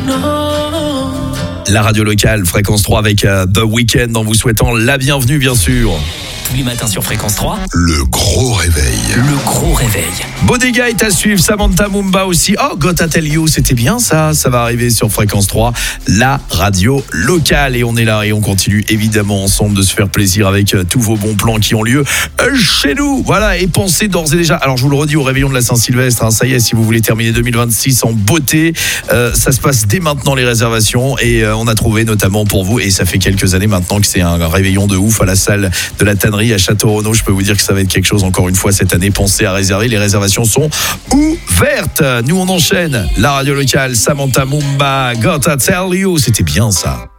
La radio locale, Fréquence 3 avec The Weeknd en vous souhaitant la bienvenue bien sûr. Tous les matins sur Fréquence 3. Le gros réveil. Le gros réveil. Bodega est à suivre, Samantha Mumba aussi. Oh, Gotta Tell You, c'était bien ça. Ça va arriver sur Fréquence 3, la radio locale. Et on est là et on continue évidemment ensemble de se faire plaisir avec tous vos bons plans qui ont lieu chez nous. Voilà, et pensez d'ores et déjà. Alors je vous le redis au réveillon de la Saint-Sylvestre, ça y est, si vous voulez terminer 2026 en beauté, ça se passe dès maintenant les réservations. Et on a trouvé notamment pour vous, et ça fait quelques années maintenant que c'est un réveillon de ouf à la salle de la Tannerie à Château-Renaud. Je peux vous dire que ça va être quelque chose encore une fois cette année. Pensez à réserver, les réservations sont ouvertes. Nous on enchaîne la radio locale, Samantha Mumba, Gotta Tell You, c'était bien ça.